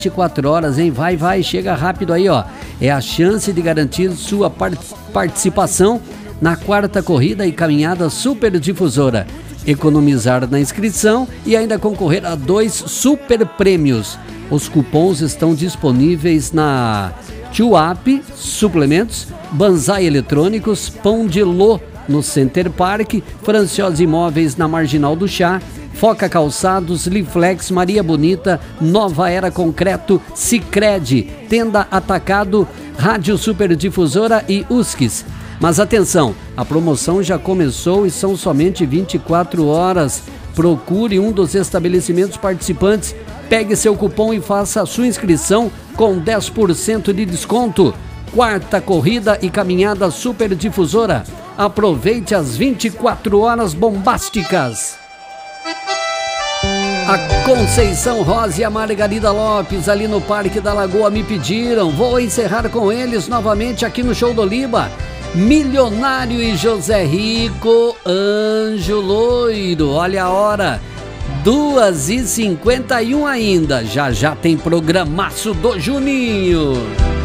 24 horas, hein? Vai, chega rápido aí, ó. É a chance de garantir sua participação na quarta corrida e caminhada Super Difusora. Economizar na inscrição e ainda concorrer a 2 super prêmios. Os cupons estão disponíveis na Tchuap Suplementos, Banzai Eletrônicos, Pão de Lô no Center Park, Franciosa Imóveis na Marginal do Chá, Foca Calçados, Liflex, Maria Bonita, Nova Era Concreto, Sicredi, Tenda Atacado, Rádio Super Difusora e USCS. Mas atenção, a promoção já começou e são somente 24 horas. Procure um dos estabelecimentos participantes, pegue seu cupom e faça a sua inscrição com 10% de desconto. Quarta corrida e caminhada Super Difusora. Aproveite as 24 horas bombásticas. A Conceição Rosa e a Margarida Lopes ali no Parque da Lagoa me pediram. Vou encerrar com eles novamente aqui no Show do Oliba. Milionário e José Rico, Anjo Loiro. Olha a hora, 2h51 ainda. Já tem programaço do Juninho.